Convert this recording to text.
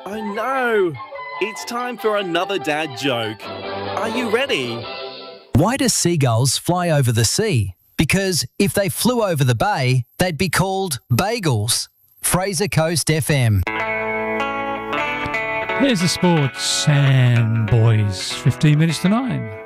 Oh no! It's time for another dad joke. Are you ready? Why do seagulls fly over the sea? Because if they flew over the bay, they'd be called bagels. Fraser Coast FM. Here's the sports, and boys, 15 minutes to 9.